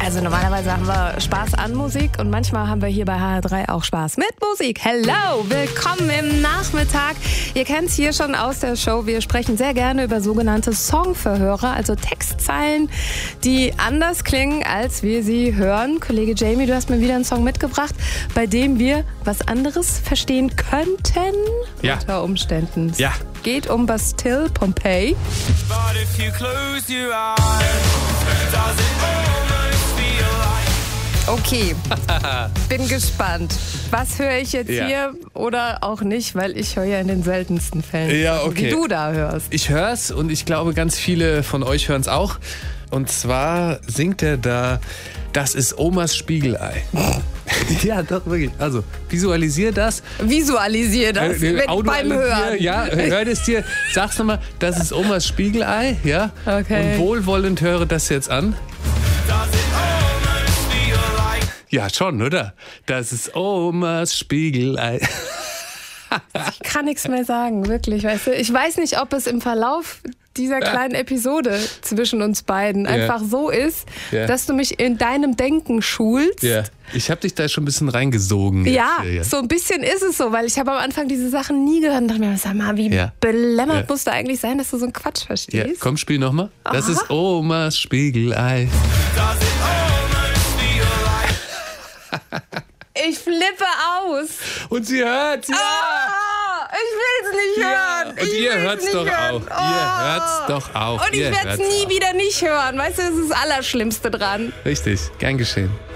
Also normalerweise haben wir Spaß an Musik und manchmal haben wir hier bei HR3 auch Spaß mit Musik. Hello, willkommen im Nachmittag. Ihr kennt es hier schon aus der Show. Wir sprechen sehr gerne über sogenannte Songverhörer, also Textzeilen, die anders klingen, als wir sie hören. Kollege Jamie, du hast mir wieder einen Song mitgebracht, bei dem wir was anderes verstehen könnten. Ja. Unter Umständen. Ja. Es geht um Bastille, Pompeii. Okay, bin gespannt. Was höre ich jetzt hier oder auch nicht, weil ich höre ja in den seltensten Fällen, Ja, okay. wie du da hörst. Ich hör's und ich glaube, ganz viele von euch hören's auch. Und zwar singt er da, das ist Omas Spiegelei. Ja, doch, wirklich. Also, visualisier das. Visualisier das beim Hören. Ja, hör das dir. Sag's nochmal, das ist Omas Spiegelei. Ja. Okay. Und wohlwollend höre das jetzt an. Ja, schon, oder? Das ist Omas Spiegelei. Ich kann nichts mehr sagen, wirklich. Weißt du? Ich weiß nicht, ob es im Verlauf dieser kleinen Episode zwischen uns beiden einfach so ist, dass du mich in deinem Denken schulst. Ja, ich habe dich da schon ein bisschen reingesogen. Ja, so ein bisschen ist es so, weil ich habe am Anfang diese Sachen nie gehört und dachte mir, sag mal, wie belämmert musst du eigentlich sein, dass du so einen Quatsch verstehst? Ja, komm, spiel nochmal. Das ist Omas Spiegelei. Ich flippe aus. Und sie hört, ja. Ich will es nicht hören. Und ihr hört's doch auch. Ihr hört's doch auch. Und ich werde es nie wieder nicht hören. Weißt du, das ist das Allerschlimmste dran. Richtig, gern geschehen.